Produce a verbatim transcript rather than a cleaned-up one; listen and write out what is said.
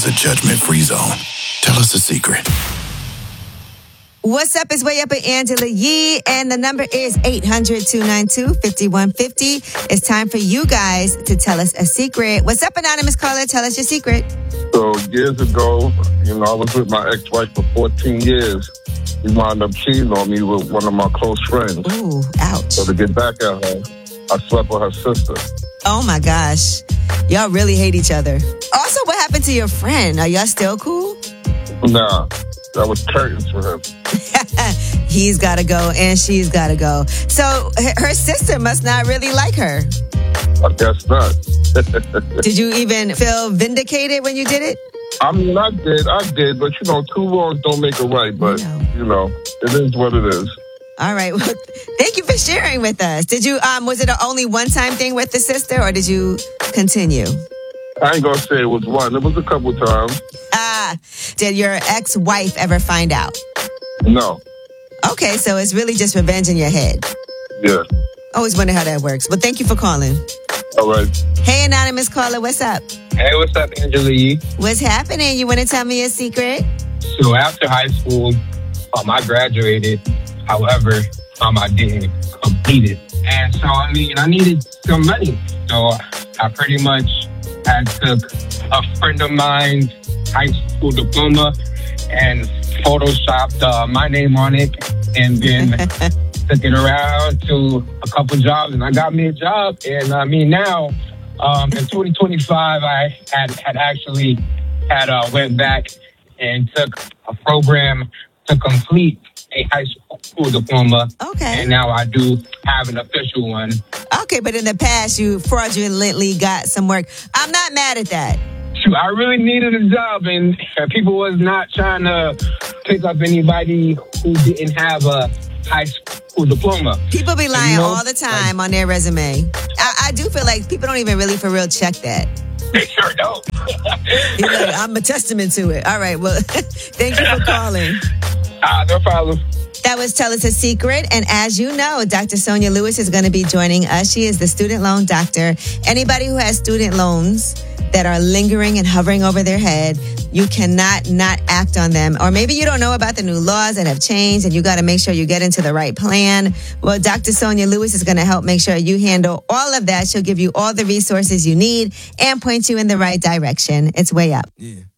is a judgment-free zone. Tell us a secret. What's up? It's Way Up with Angela Yee, and the number is eight hundred, two nine two, five one five zero. It's time for you guys to tell us a secret. What's up, anonymous caller? Tell us your secret. So years ago, you know, I was with my ex-wife for fourteen years. He wound up cheating on me with one of my close friends. Ooh, ouch. So to get back at her, I slept with her sister. Oh, my gosh. Y'all really hate each other. Also, what happened to your friend? Are y'all still cool? Nah, that was curtains for him. He's got to go and she's got to go. So her sister must not really like her. I guess not. Did you even feel vindicated when you did it? I mean, I did, I did, but you know, two wrongs don't make a right, but, No. you know, it is what it is. All right. Well, thank you for sharing with us. Did you, um, was it an only one-time thing with the sister, or did you continue? I ain't gonna say it was one. It was a couple times. Ah, did your ex-wife ever find out? No. Okay, so it's really just revenge in your head. Yeah. Always wonder how that works. Well, thank you for calling. All right. Hey, anonymous caller, what's up? Hey, what's up, Angela Yee? What's happening? You want to tell me a secret? So after high school, um, I graduated. However, um, I didn't complete it. And so, I mean, I needed some money. So I pretty much had took a friend of mine's high school diploma and photoshopped uh, my name on it, and then took it around to a couple jobs, and I got me a job. And I mean, now um, in twenty twenty-five, I had, had actually had uh, went back and took a program to complete a high school diploma. Okay. And now I do have an official one. Okay, but in the past, you fraudulently got some work. I'm not mad at that. Shoot, I really needed a job, and people was not trying to pick up anybody who didn't have a high school diploma. People be lying You know, all the time on their resume. I, I do feel like people don't even really for real check that. They sure don't. You're like, I'm a testament to it. All right, well, thank you for calling. Ah, no problem. That was Tell Us a Secret. And as you know, Doctor Sonia Lewis is going to be joining us. She is the student loan doctor. Anybody who has student loans that are lingering and hovering over their head, you cannot not act on them. Or maybe you don't know about the new laws that have changed and you got to make sure you get into the right plan. Well, Doctor Sonia Lewis is going to help make sure you handle all of that. She'll give you all the resources you need and point you in the right direction. It's Way Up. Yeah.